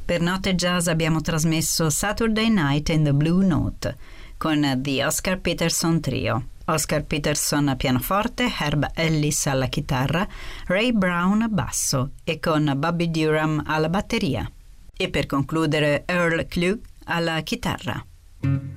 Per Note Jazz abbiamo trasmesso Saturday Night in the Blue Note con The Oscar Peterson Trio. Oscar Peterson a pianoforte, Herb Ellis alla chitarra, Ray Brown a basso e con Bobby Durham alla batteria. E per concludere Earl Klugh alla chitarra.